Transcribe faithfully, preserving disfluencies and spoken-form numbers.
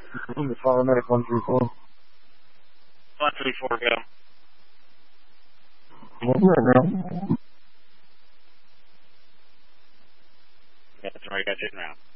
The Fire Medic one three four. one three four, go. What's up, now? Yeah, that's right, I got you now.